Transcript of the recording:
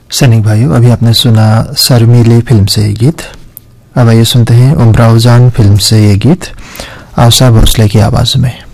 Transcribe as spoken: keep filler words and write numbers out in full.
सैनिक भाइयों, अभी आपने सुना शर्मीले फिल्म से ये गीत। अब आइए सुनते हैं उमराव जान फिल्म से ये गीत आशा भोसले की आवाज में।